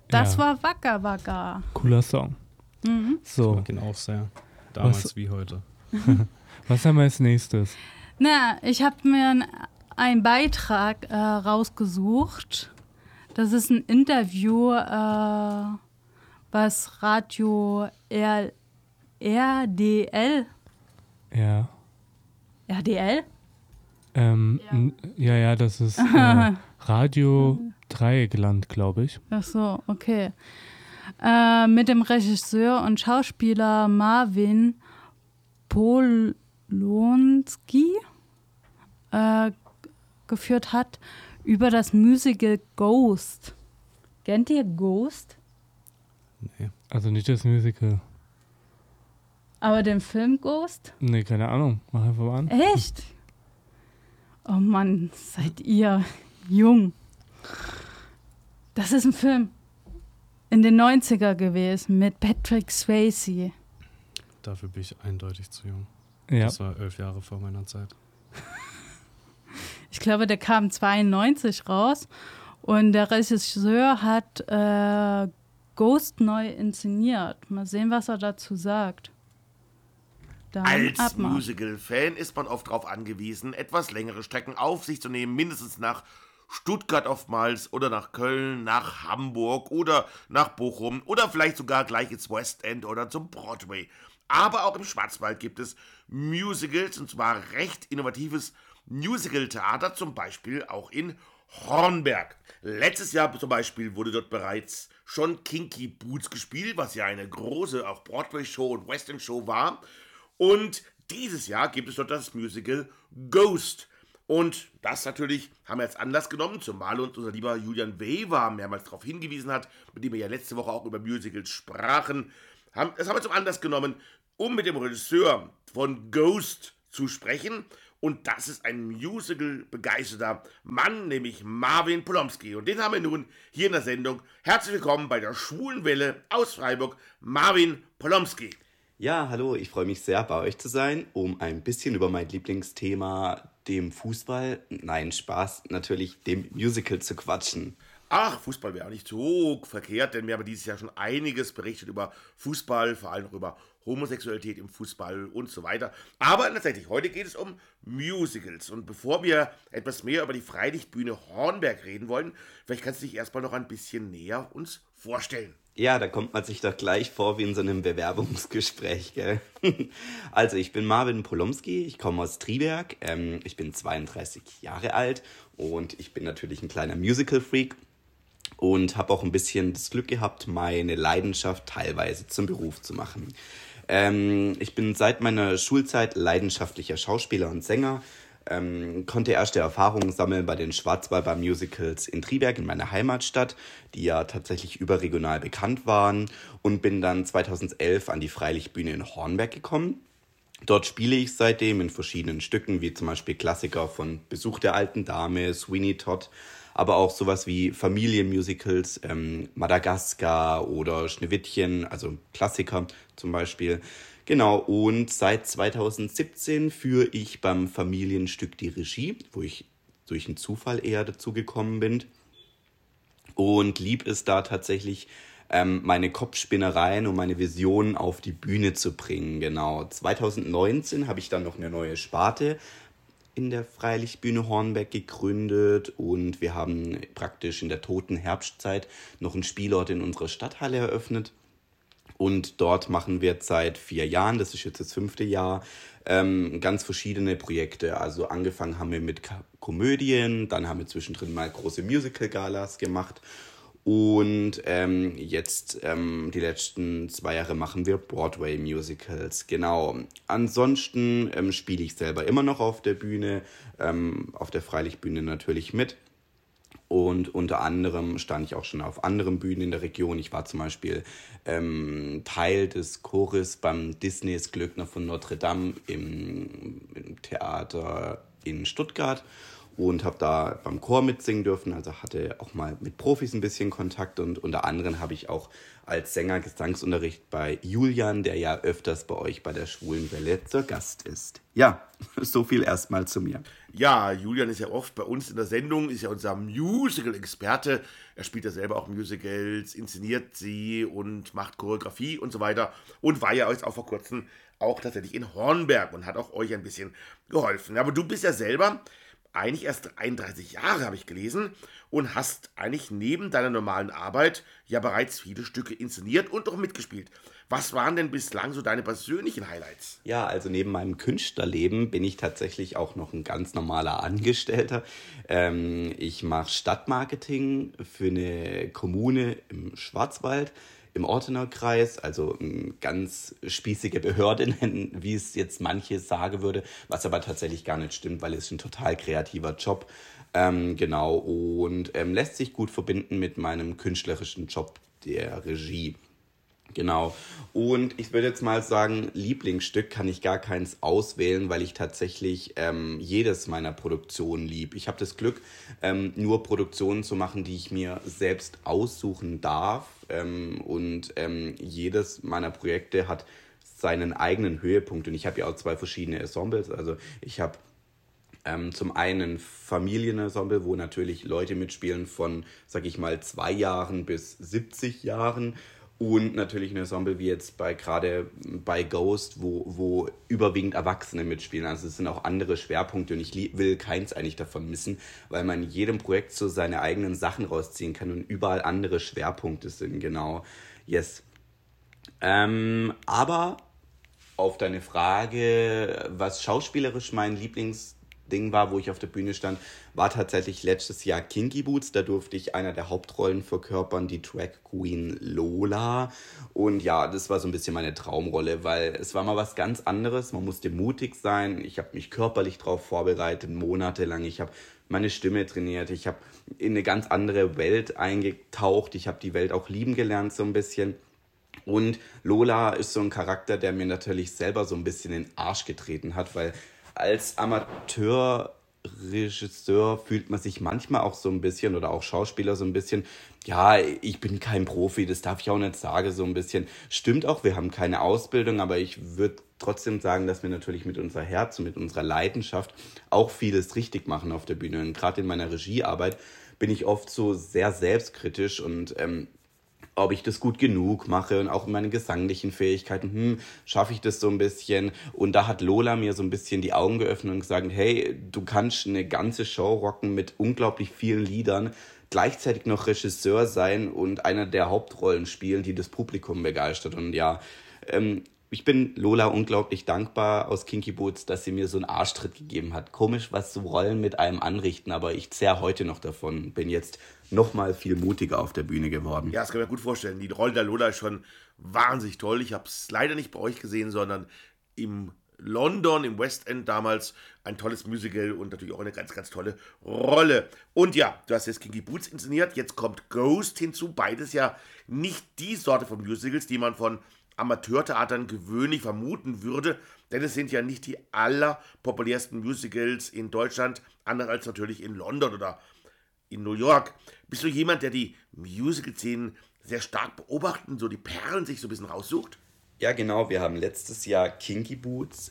Das Ja. war Waka Waka. Cooler Song. Mhm. Ich So, mag ihn auch sehr. Damals Was- wie heute. was haben wir als nächstes? Na, ich habe mir einen Beitrag rausgesucht. Das ist ein Interview, was Radio RDL. Ja. RDL? Ja, das ist Radio Dreieckland, glaube ich. Ach so, okay. Mit dem Regisseur und Schauspieler Marvin Polonsky geführt hat über das Musical Ghost. Kennt ihr Ghost? Nee. Also nicht das Musical. Aber den Film Ghost? Nee, keine Ahnung. Mach einfach mal an. Echt? Oh Mann, seid ihr jung. Das ist ein Film in den 90er gewesen mit Patrick Swayze. Dafür bin ich eindeutig zu jung. Ja. Das war 11 Jahre vor meiner Zeit. Ich glaube, der kam 92 raus und der Regisseur hat Ghost neu inszeniert. Mal sehen, was er dazu sagt. Dann Als Abmarsch. Musical-Fan ist man oft darauf angewiesen, etwas längere Strecken auf sich zu nehmen, mindestens nach Stuttgart oftmals oder nach Köln, nach Hamburg oder nach Bochum oder vielleicht sogar gleich ins West End oder zum Broadway. Aber auch im Schwarzwald gibt es Musicals, und zwar recht innovatives Musical-Theater, zum Beispiel auch in Hornberg. Letztes Jahr zum Beispiel wurde dort bereits schon Kinky Boots gespielt, was ja eine große auch Broadway-Show und West End-Show war. Und dieses Jahr gibt es dort das Musical Ghost. Und das natürlich haben wir als Anlass genommen, zumal uns unser lieber Julian Weber mehrmals darauf hingewiesen hat, mit dem wir ja letzte Woche auch über Musicals sprachen. Das haben wir zum Anlass genommen, um mit dem Regisseur von Ghost zu sprechen. Und das ist ein Musical-begeisterter Mann, nämlich Marvin Polonsky. Und den haben wir nun hier in der Sendung. Herzlich willkommen bei der Schwulen Welle aus Freiburg, Marvin Polonsky. Ja, hallo, ich freue mich sehr, bei euch zu sein, um ein bisschen über mein Lieblingsthema, dem Fußball, nein, Spaß, natürlich dem Musical zu quatschen. Ach, Fußball wäre auch nicht so verkehrt, denn wir haben dieses Jahr schon einiges berichtet über Fußball, vor allem auch über Homosexualität im Fußball und so weiter. Aber tatsächlich, heute geht es um Musicals. Und bevor wir etwas mehr über die Freilichtbühne Hornberg reden wollen, vielleicht kannst du dich erstmal noch ein bisschen näher uns vorstellen. Ja, da kommt man sich doch gleich vor wie in so einem Bewerbungsgespräch, gell? Also, ich bin Marvin Polonsky, ich komme aus Triberg, ich bin 32 Jahre alt und ich bin natürlich ein kleiner Musical-Freak und habe auch ein bisschen das Glück gehabt, meine Leidenschaft teilweise zum Beruf zu machen. Ich bin seit meiner Schulzeit leidenschaftlicher Schauspieler und Sänger, konnte erste Erfahrungen sammeln bei den Schwarzwaldbahn-Musicals in Triberg, in meiner Heimatstadt, die ja tatsächlich überregional bekannt waren, und bin dann 2011 an die Freilichtbühne in Hornberg gekommen. Dort spiele ich seitdem in verschiedenen Stücken, wie zum Beispiel Klassiker von Besuch der alten Dame, Sweeney Todd, aber auch sowas wie Familienmusicals, Madagaskar oder Schneewittchen, also Klassiker zum Beispiel. Genau, und seit 2017 führe ich beim Familienstück die Regie, wo ich durch einen Zufall eher dazu gekommen bin. Und lieb es da tatsächlich, meine Kopfspinnereien und meine Visionen auf die Bühne zu bringen. Genau, 2019 habe ich dann noch eine neue Sparte in der Freilichtbühne Hornberg gegründet und wir haben praktisch in der toten Herbstzeit noch einen Spielort in unserer Stadthalle eröffnet. Und dort machen wir jetzt seit 4 Jahren, das ist jetzt das 5. Jahr, ganz verschiedene Projekte. Also angefangen haben wir mit Komödien, dann haben wir zwischendrin mal große Musical-Galas gemacht. Und jetzt die letzten 2 Jahre machen wir Broadway-Musicals. Genau. Ansonsten spiele ich selber immer noch auf der Bühne, auf der Freilichtbühne natürlich mit. Und unter anderem stand ich auch schon auf anderen Bühnen in der Region. Ich war zum Beispiel Teil des Chores beim Disneys Glöckner von Notre Dame im Theater in Stuttgart. und habe da beim Chor mitsingen dürfen, also hatte auch mal mit Profis ein bisschen Kontakt und unter anderem habe ich auch als Sänger Gesangsunterricht bei Julian, der ja öfters bei euch bei der Schwulen Welle zu Gast ist. Ja, so viel erstmal zu mir. Ja, Julian ist ja oft bei uns in der Sendung, ist ja unser Musical-Experte. Er spielt ja selber auch Musicals, inszeniert sie und macht Choreografie und so weiter. Und war ja jetzt auch vor kurzem auch tatsächlich in Hornberg und hat auch euch ein bisschen geholfen. Aber du bist ja selber eigentlich erst 33 Jahre, habe ich gelesen, und hast eigentlich neben deiner normalen Arbeit ja bereits viele Stücke inszeniert und auch mitgespielt. Was waren denn bislang so deine persönlichen Highlights? Ja, also neben meinem Künstlerleben bin ich tatsächlich auch noch ein ganz normaler Angestellter. Ich mache Stadtmarketing für eine Kommune im Schwarzwald, im Ortener Kreis, also eine ganz spießige Behörde nennen, wie es jetzt manche sagen würde, was aber tatsächlich gar nicht stimmt, weil es ein total kreativer Job. Genau, und lässt sich gut verbinden mit meinem künstlerischen Job der Regie. Genau. Und ich würde jetzt mal sagen, Lieblingsstück kann ich gar keins auswählen, weil ich tatsächlich jedes meiner Produktionen liebe. Ich habe das Glück, nur Produktionen zu machen, die ich mir selbst aussuchen darf. Und jedes meiner Projekte hat seinen eigenen Höhepunkt. Und ich habe ja auch 2 verschiedene Ensembles. Also ich habe zum einen ein Familienensemble, wo natürlich Leute mitspielen von, sag ich mal, 2 Jahren bis 70 Jahren. Und natürlich ein Ensemble wie jetzt gerade bei Ghost, wo überwiegend Erwachsene mitspielen. Also es sind auch andere Schwerpunkte und ich will keins eigentlich davon missen, weil man in jedem Projekt so seine eigenen Sachen rausziehen kann und überall andere Schwerpunkte sind, genau. Yes. Aber auf deine Frage, was schauspielerisch mein Lieblingsding war, wo ich auf der Bühne stand, war tatsächlich letztes Jahr Kinky Boots. Da durfte ich einer der Hauptrollen verkörpern, die Drag Queen Lola. Und ja, das war so ein bisschen meine Traumrolle, weil es war mal was ganz anderes. Man musste mutig sein. Ich habe mich körperlich darauf vorbereitet, monatelang. Ich habe meine Stimme trainiert. Ich habe in eine ganz andere Welt eingetaucht. Ich habe die Welt auch lieben gelernt so ein bisschen. Und Lola ist so ein Charakter, der mir natürlich selber so ein bisschen in den Arsch getreten hat, weil als Amateurregisseur fühlt man sich manchmal auch so ein bisschen, oder auch Schauspieler so ein bisschen, ja, ich bin kein Profi, das darf ich auch nicht sagen, so ein bisschen. Stimmt auch, wir haben keine Ausbildung, aber ich würde trotzdem sagen, dass wir natürlich mit unser Herz und mit unserer Leidenschaft auch vieles richtig machen auf der Bühne. Und gerade in meiner Regiearbeit bin ich oft so sehr selbstkritisch und ob ich das gut genug mache und auch in meinen gesanglichen Fähigkeiten, schaffe ich das so ein bisschen. Und da hat Lola mir so ein bisschen die Augen geöffnet und gesagt, hey, du kannst eine ganze Show rocken mit unglaublich vielen Liedern, gleichzeitig noch Regisseur sein und einer der Hauptrollen spielen, die das Publikum begeistert. Und ja, ich bin Lola unglaublich dankbar aus Kinky Boots, dass sie mir so einen Arschtritt gegeben hat. Komisch, was so Rollen mit einem anrichten, aber ich zehre heute noch davon. Bin jetzt noch mal viel mutiger auf der Bühne geworden. Ja, das kann ich mir gut vorstellen. Die Rolle der Lola ist schon wahnsinnig toll. Ich habe es leider nicht bei euch gesehen, sondern im London, im West End damals. Ein tolles Musical und natürlich auch eine ganz, ganz tolle Rolle. Und ja, du hast jetzt Kinky Boots inszeniert. Jetzt kommt Ghost hinzu. Beides ja nicht die Sorte von Musicals, die man von Amateurtheatern gewöhnlich vermuten würde, denn es sind ja nicht die allerpopulärsten Musicals in Deutschland, anders als natürlich in London oder in New York. Bist du jemand, der die Musical-Szenen sehr stark beobachtet und so die Perlen sich so ein bisschen raussucht? Ja, genau. Wir haben letztes Jahr Kinky Boots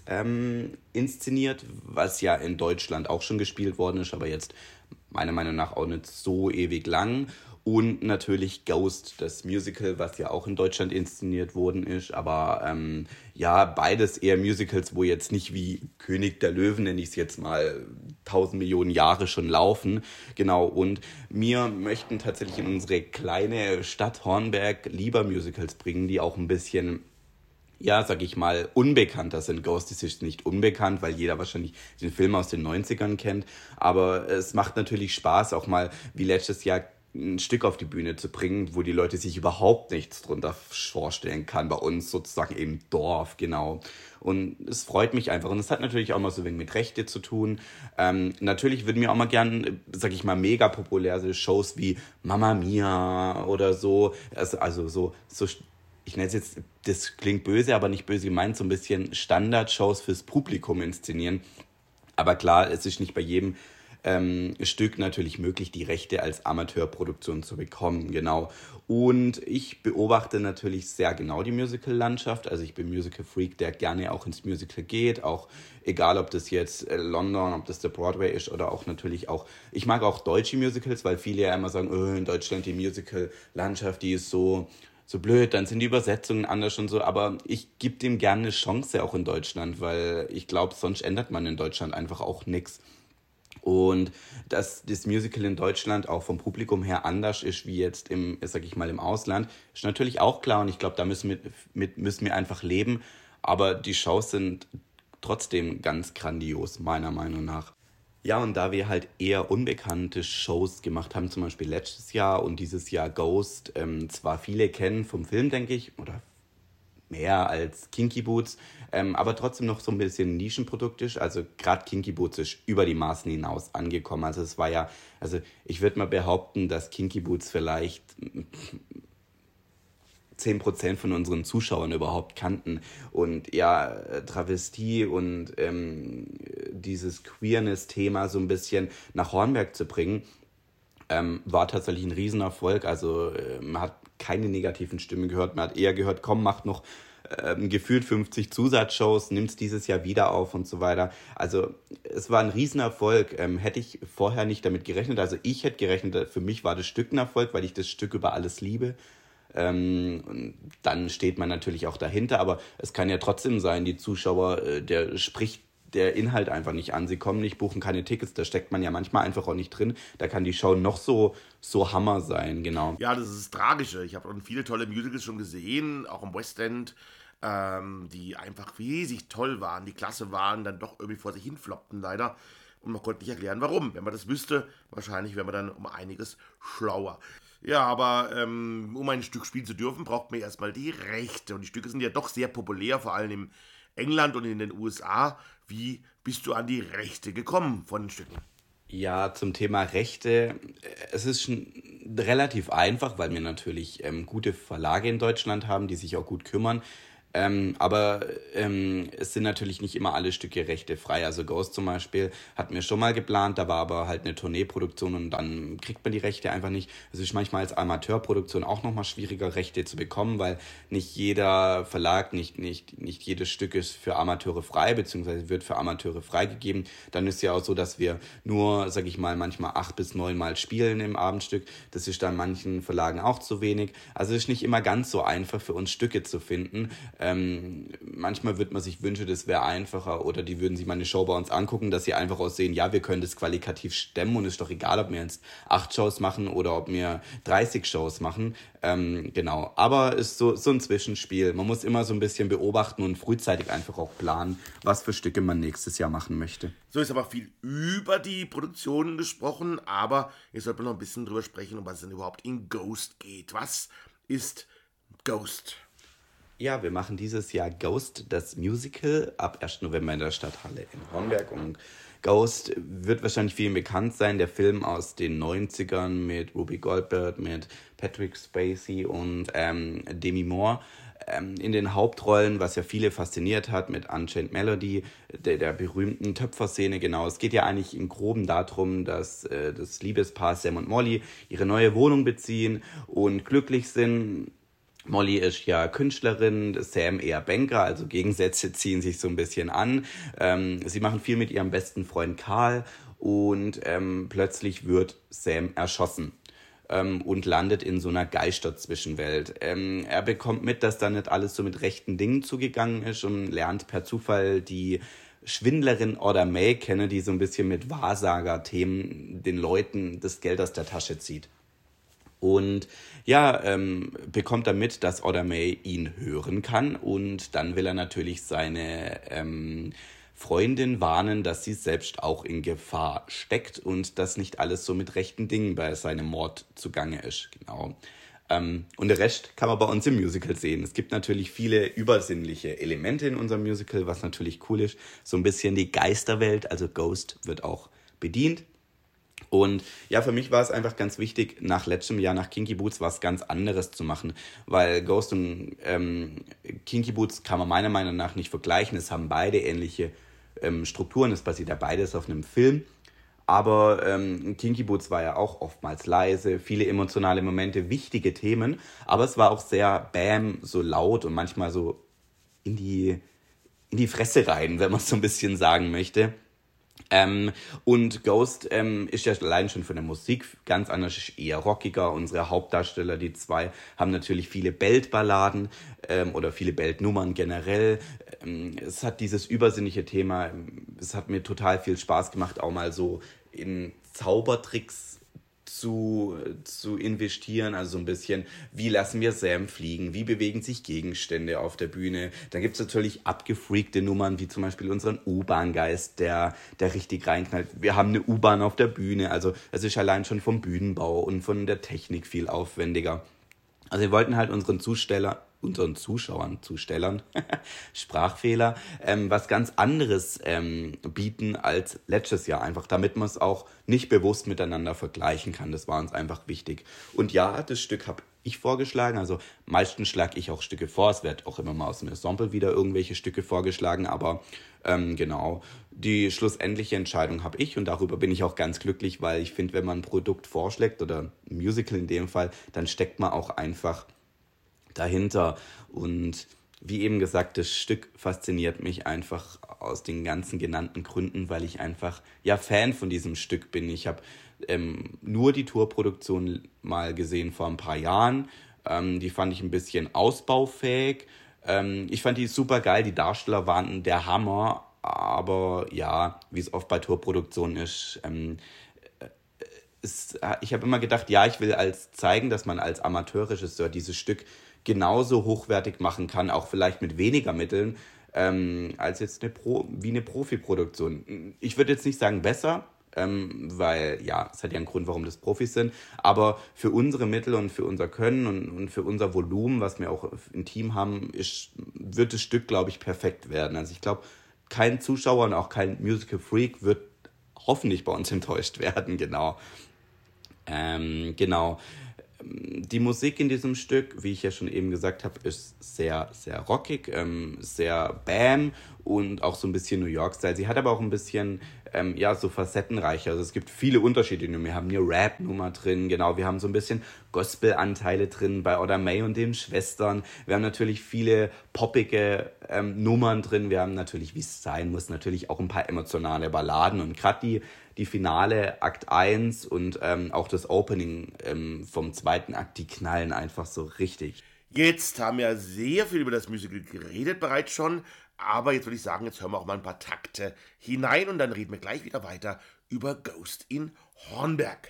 inszeniert, was ja in Deutschland auch schon gespielt worden ist, aber jetzt meiner Meinung nach auch nicht so ewig lang. Und natürlich Ghost, das Musical, was ja auch in Deutschland inszeniert worden ist. Aber ja, beides eher Musicals, wo jetzt nicht wie König der Löwen, nenne ich es jetzt mal, 1000 Millionen Jahre schon laufen. Genau, und wir möchten tatsächlich in unsere kleine Stadt Hornberg lieber Musicals bringen, die auch ein bisschen, ja, sag ich mal, unbekannter sind. Ghost ist nicht unbekannt, weil jeder wahrscheinlich den Film aus den 90ern kennt. Aber es macht natürlich Spaß, auch mal wie letztes Jahr ein Stück auf die Bühne zu bringen, wo die Leute sich überhaupt nichts drunter vorstellen kann. Bei uns sozusagen im Dorf, genau. Und es freut mich einfach. Und es hat natürlich auch mal so wenig mit Rechte zu tun. Natürlich würden wir auch mal gern, sag ich mal, mega populäre Shows wie Mamma Mia oder so. Also so ich nenne es jetzt, das klingt böse, aber nicht böse gemeint, so ein bisschen Standardshows fürs Publikum inszenieren. Aber klar, es ist nicht bei jedem Stück natürlich möglich, die Rechte als Amateurproduktion zu bekommen, genau. Und ich beobachte natürlich sehr genau die Musical-Landschaft, also ich bin Musical-Freak, der gerne auch ins Musical geht, auch egal, ob das jetzt London, ob das der Broadway ist oder auch natürlich auch, ich mag auch deutsche Musicals, weil viele ja immer sagen, in Deutschland die Musical-Landschaft, die ist so blöd, dann sind die Übersetzungen anders und so, aber ich gebe dem gerne eine Chance auch in Deutschland, weil ich glaube, sonst ändert man in Deutschland einfach auch nichts. Und dass das Musical in Deutschland auch vom Publikum her anders ist wie jetzt im Ausland, ist natürlich auch klar und ich glaube, da müssen wir einfach leben, aber die Shows sind trotzdem ganz grandios, meiner Meinung nach. Ja, und da wir halt eher unbekannte Shows gemacht haben, zum Beispiel letztes Jahr und dieses Jahr Ghost, zwar viele kennen vom Film, denke ich, oder mehr als Kinky Boots, aber trotzdem noch so ein bisschen ein Nischenprodukt ist. Also gerade Kinky Boots ist über die Maßen hinaus angekommen. Also es war ja, also ich würde mal behaupten, dass Kinky Boots vielleicht 10% von unseren Zuschauern überhaupt kannten. Und ja, Travestie und dieses Queerness-Thema so ein bisschen nach Hornberg zu bringen, war tatsächlich ein Riesenerfolg. Also man hat keine negativen Stimmen gehört. Man hat eher gehört, komm, macht noch gefühlt 50 Zusatzshows, nimmt es dieses Jahr wieder auf und so weiter. Also es war ein Riesenerfolg. Hätte ich vorher nicht damit gerechnet. Also ich hätte gerechnet, für mich war das Stück ein Erfolg, weil ich das Stück über alles liebe. Und dann steht man natürlich auch dahinter. Aber es kann ja trotzdem sein, die Zuschauer, der spricht der Inhalt einfach nicht an. Sie kommen nicht, buchen keine Tickets, da steckt man ja manchmal einfach auch nicht drin. Da kann die Show noch so Hammer sein, genau. Ja, das ist das Tragische. Ich habe viele tolle Musicals schon gesehen, auch im West End, die einfach riesig toll waren, die klasse waren, dann doch irgendwie vor sich hin floppten leider. Und man konnte nicht erklären, warum. Wenn man das wüsste, wahrscheinlich wäre man dann um einiges schlauer. Ja, aber um ein Stück spielen zu dürfen, braucht man erstmal die Rechte. Und die Stücke sind ja doch sehr populär, vor allem in England und in den USA. Wie bist du an die Rechte gekommen von den Stücken? Ja, zum Thema Rechte, es ist schon relativ einfach, weil wir natürlich gute Verlage in Deutschland haben, die sich auch gut kümmern. Aber es sind natürlich nicht immer alle Stücke rechtefrei. Also Ghost zum Beispiel hatten wir schon mal geplant, da war aber halt eine Tourneeproduktion und dann kriegt man die Rechte einfach nicht. Es ist manchmal als Amateurproduktion auch nochmal schwieriger, Rechte zu bekommen, weil nicht jeder Verlag, nicht jedes Stück ist für Amateure frei, beziehungsweise wird für Amateure freigegeben. Dann ist ja auch so, dass wir nur, sag ich mal, manchmal 8 bis 9 Mal spielen im Abendstück. Das ist dann manchen Verlagen auch zu wenig. Also es ist nicht immer ganz so einfach für uns Stücke zu finden. Manchmal würde man sich wünschen, das wäre einfacher oder die würden sich mal eine Show bei uns angucken, dass sie einfach aussehen, ja, wir können das qualitativ stemmen und es ist doch egal, ob wir jetzt 8 Shows machen oder ob wir 30 Shows machen. Genau, aber es ist so ein Zwischenspiel. Man muss immer so ein bisschen beobachten und frühzeitig einfach auch planen, was für Stücke man nächstes Jahr machen möchte. So ist aber viel über die Produktionen gesprochen, aber jetzt sollte man noch ein bisschen drüber sprechen, um was es denn überhaupt in Ghost geht. Was ist Ghost? Ja, wir machen dieses Jahr Ghost, das Musical, ab 1. November in der Stadthalle in Hornberg. Und Ghost wird wahrscheinlich vielen bekannt sein, der Film aus den 90ern mit Ruby Goldberg, mit Patrick Swayze und Demi Moore. In den Hauptrollen, was ja viele fasziniert hat, mit Unchained Melody, der berühmten Töpferszene, genau. Es geht ja eigentlich im Groben darum, dass das Liebespaar Sam und Molly ihre neue Wohnung beziehen und glücklich sind. Molly ist ja Künstlerin, Sam eher Banker, also Gegensätze ziehen sich so ein bisschen an. Sie machen viel mit ihrem besten Freund Karl und plötzlich wird Sam erschossen und landet in so einer Geisterzwischenwelt. Er bekommt mit, dass da nicht alles so mit rechten Dingen zugegangen ist und lernt per Zufall die Schwindlerin Oda May kennen, die so ein bisschen mit Wahrsager-Themen den Leuten das Geld aus der Tasche zieht. Und ja, bekommt er mit, dass Oda May ihn hören kann und dann will er natürlich seine Freundin warnen, dass sie selbst auch in Gefahr steckt und dass nicht alles so mit rechten Dingen bei seinem Mord zugange ist. Genau. Und der Rest kann man bei uns im Musical sehen. Es gibt natürlich viele übersinnliche Elemente in unserem Musical, was natürlich cool ist. So ein bisschen die Geisterwelt, also Ghost, wird auch bedient. Und ja, für mich war es einfach ganz wichtig, nach letztem Jahr, nach Kinky Boots, was ganz anderes zu machen, weil Ghost und Kinky Boots kann man meiner Meinung nach nicht vergleichen. Es haben beide ähnliche Strukturen, es basiert ja beides auf einem Film, Aber Kinky Boots war ja auch oftmals leise, viele emotionale Momente, wichtige Themen. Aber es war auch sehr Bam, so laut und manchmal so in die Fresse rein, wenn man es so ein bisschen sagen möchte. Und Ghost ist ja allein schon von der Musik ganz anders, ist eher rockiger. Unsere Hauptdarsteller, die zwei, haben natürlich viele Beltballaden oder viele Beltnummern generell. Es hat dieses übersinnliche Thema, es hat mir total viel Spaß gemacht, auch mal so in Zaubertricks zu investieren, also so ein bisschen, wie lassen wir Sam fliegen, wie bewegen sich Gegenstände auf der Bühne. Dann gibt es natürlich abgefreakte Nummern, wie zum Beispiel unseren U-Bahn-Geist, der richtig reinknallt. Wir haben eine U-Bahn auf der Bühne, also es ist allein schon vom Bühnenbau und von der Technik viel aufwendiger. Also wir wollten halt unseren Zuschauern, Sprachfehler, was ganz anderes bieten als letztes Jahr. Einfach damit man es auch nicht bewusst miteinander vergleichen kann. Das war uns einfach wichtig. Und ja, das Stück habe ich vorgeschlagen. Also meistens schlage ich auch Stücke vor. Es wird auch immer mal aus dem Ensemble wieder irgendwelche Stücke vorgeschlagen. Aber genau, die schlussendliche Entscheidung habe ich. Und darüber bin ich auch ganz glücklich, weil ich finde, wenn man ein Produkt vorschlägt oder ein Musical in dem Fall, dann steckt man auch einfach dahinter. Und wie eben gesagt, das Stück fasziniert mich einfach aus den ganzen genannten Gründen, weil ich einfach Fan von diesem Stück bin. Ich habe nur die Tourproduktion mal gesehen vor ein paar Jahren. Die fand ich ein bisschen ausbaufähig. Ich fand die super geil, die Darsteller waren der Hammer, aber ja, wie es oft bei Tourproduktionen ist, ich habe immer gedacht, ich will zeigen, dass man als Amateurregisseur dieses Stück genauso hochwertig machen kann, auch vielleicht mit weniger Mitteln, als jetzt wie eine Profiproduktion. Ich würde jetzt nicht sagen besser, weil es hat ja einen Grund, warum das Profis sind, aber für unsere Mittel und für unser Können und für unser Volumen, was wir auch im Team haben, wird das Stück, glaube ich, perfekt werden. Also ich glaube, kein Zuschauer und auch kein Musical-Freak wird hoffentlich bei uns enttäuscht werden, genau. Genau. Die Musik in diesem Stück, wie ich ja schon eben gesagt habe, ist sehr, sehr rockig, sehr Bam und auch so ein bisschen New York-Style. Sie hat aber auch ein bisschen, so facettenreicher. Also es gibt viele Unterschiede. Wir haben eine Rap-Nummer drin, genau. Wir haben so ein bisschen Gospel-Anteile drin bei Oda May und den Schwestern. Wir haben natürlich viele poppige Nummern drin. Wir haben natürlich, wie es sein muss, natürlich auch ein paar emotionale Balladen. Und gerade die Finale Akt 1 und auch das Opening vom zweiten Akt, die knallen einfach so richtig. Jetzt haben wir sehr viel über das Musical geredet bereits schon, aber jetzt würde ich sagen, jetzt hören wir auch mal ein paar Takte hinein und dann reden wir gleich wieder weiter über Ghost in Hornberg.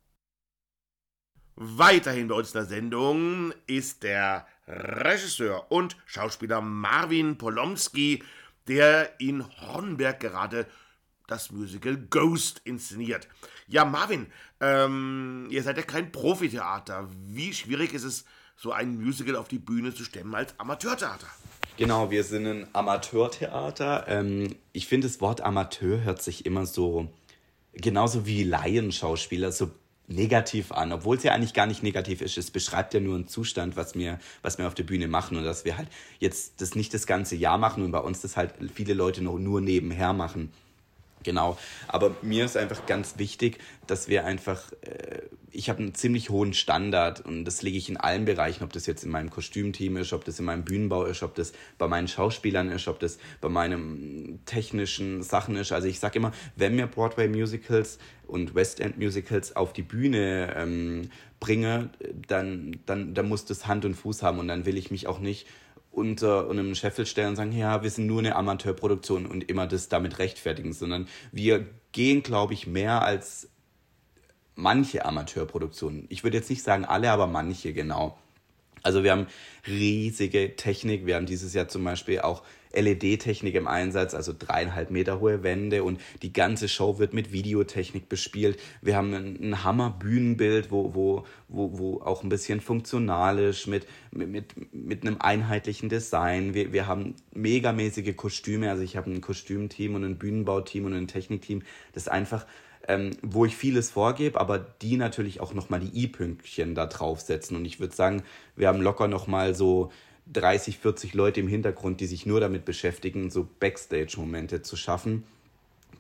Weiterhin bei uns in der Sendung ist der Regisseur und Schauspieler Marvin Polomski, der in Hornberg gerade das Musical Ghost inszeniert. Ja, Marvin, ihr seid ja kein Profitheater. Wie schwierig ist es, so ein Musical auf die Bühne zu stemmen als Amateurtheater? Genau, wir sind ein Amateurtheater. Ich finde, das Wort Amateur hört sich immer so, genauso wie Laienschauspieler, so negativ an, obwohl es ja eigentlich gar nicht negativ ist. Es beschreibt ja nur einen Zustand, was wir auf der Bühne machen und dass wir halt jetzt das nicht das ganze Jahr machen und bei uns das halt viele Leute nur nebenher machen. Genau, aber mir ist einfach ganz wichtig, dass wir einfach, ich habe einen ziemlich hohen Standard und das lege ich in allen Bereichen, ob das jetzt in meinem Kostümteam ist, ob das in meinem Bühnenbau ist, ob das bei meinen Schauspielern ist, ob das bei meinen technischen Sachen ist. Also ich sage immer, wenn wir Broadway-Musicals und West-End-Musicals auf die Bühne bringe, dann muss das Hand und Fuß haben und dann will ich mich auch nicht unter einem Scheffel stellen und sagen, ja, wir sind nur eine Amateurproduktion und immer das damit rechtfertigen, sondern wir gehen, glaube ich, mehr als manche Amateurproduktionen. Ich würde jetzt nicht sagen alle, aber manche, genau. Also wir haben riesige Technik, wir haben dieses Jahr zum Beispiel auch LED-Technik im Einsatz, also 3,5 Meter hohe Wände und die ganze Show wird mit Videotechnik bespielt. Wir haben ein Hammer-Bühnenbild, wo auch ein bisschen funktional ist, mit einem einheitlichen Design. Wir haben megamäßige Kostüme, also ich habe ein Kostümteam und ein Bühnenbauteam und ein Technikteam, das einfach wo ich vieles vorgebe, aber die natürlich auch nochmal die i-Pünktchen da draufsetzen. Und ich würde sagen, wir haben locker nochmal so 30, 40 Leute im Hintergrund, die sich nur damit beschäftigen, so Backstage-Momente zu schaffen.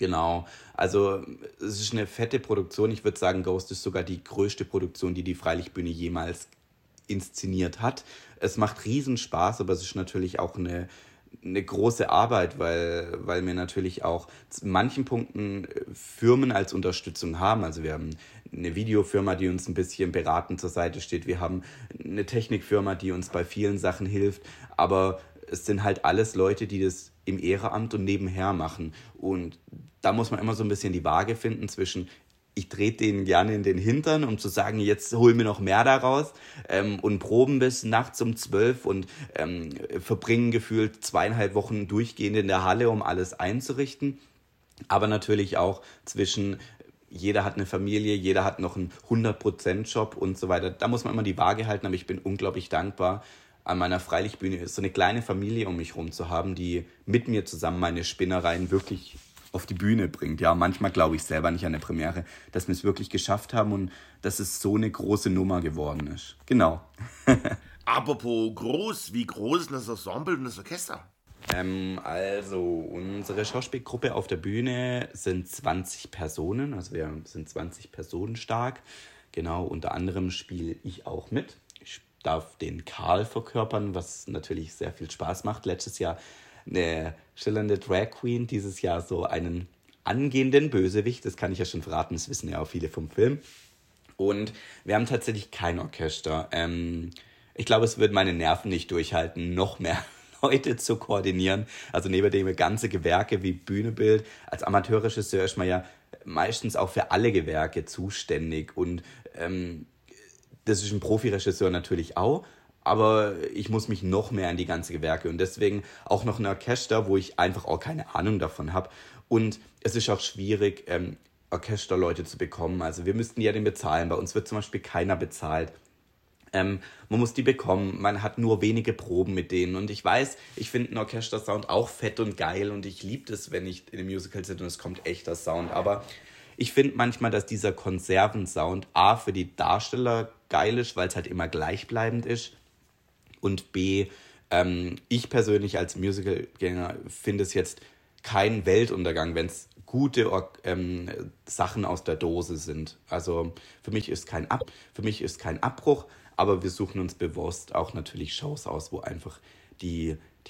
Genau, also es ist eine fette Produktion. Ich würde sagen, Ghost ist sogar die größte Produktion, die die Freilichtbühne jemals inszeniert hat. Es macht riesen Spaß, aber es ist natürlich auch eine große Arbeit, weil wir natürlich auch in manchen Punkten Firmen als Unterstützung haben. Also wir haben eine Videofirma, die uns ein bisschen beratend zur Seite steht. Wir haben eine Technikfirma, die uns bei vielen Sachen hilft. Aber es sind halt alles Leute, die das im Ehrenamt und nebenher machen. Und da muss man immer so ein bisschen die Waage finden zwischen, ich trete denen gerne in den Hintern, um zu sagen, jetzt hol mir noch mehr daraus, und proben bis nachts um 12 und verbringen gefühlt 2,5 Wochen durchgehend in der Halle, um alles einzurichten. Aber natürlich auch zwischen, jeder hat eine Familie, jeder hat noch einen 100%-Job und so weiter. Da muss man immer die Waage halten, aber ich bin unglaublich dankbar, an meiner Freilichtbühne so eine kleine Familie um mich herum zu haben, die mit mir zusammen meine Spinnereien wirklich auf die Bühne bringt. Ja, manchmal glaube ich selber nicht an der Premiere, dass wir es wirklich geschafft haben und dass es so eine große Nummer geworden ist. Genau. Apropos groß, wie groß ist das Ensemble und das Orchester? Also, unsere Schauspielgruppe auf der Bühne sind 20 Personen, also wir sind 20 Personen stark. Genau, unter anderem spiele ich auch mit. Ich darf den Karl verkörpern, was natürlich sehr viel Spaß macht. Letztes Jahr eine schillernde Drag Queen, dieses Jahr so einen angehenden Bösewicht, das kann ich ja schon verraten, das wissen ja auch viele vom Film. Und wir haben tatsächlich kein Orchester. Ich glaube, es wird meine Nerven nicht durchhalten, noch mehr Leute zu koordinieren. Also neben dem ganze Gewerke wie Bühnebild, als Amateurregisseur ist man ja meistens auch für alle Gewerke zuständig. Und das ist ein Profiregisseur natürlich auch. Aber ich muss mich noch mehr an die ganze Gewerke und deswegen auch noch ein Orchester, wo ich einfach auch keine Ahnung davon habe. Und es ist auch schwierig, Orchesterleute zu bekommen. Also wir müssten ja den bezahlen. Bei uns wird zum Beispiel keiner bezahlt. Man muss die bekommen. Man hat nur wenige Proben mit denen. Und ich weiß, ich finde einen Orchestersound auch fett und geil und ich liebe es, wenn ich in einem Musical sitze und es kommt echter Sound. Aber ich finde manchmal, dass dieser Konservensound A für die Darsteller geil ist, weil es halt immer gleichbleibend ist. Und B, ich persönlich als Musicalgänger finde es jetzt kein Weltuntergang, wenn es gute Sachen aus der Dose sind. Also für mich ist kein Abbruch, aber wir suchen uns bewusst auch natürlich Shows aus, wo einfach die